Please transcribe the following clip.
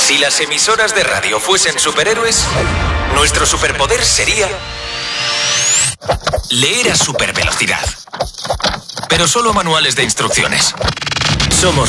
Si las emisoras de radio fuesen superhéroes, nuestro superpoder sería leer a supervelocidad. Pero solo manuales de instrucciones. Somos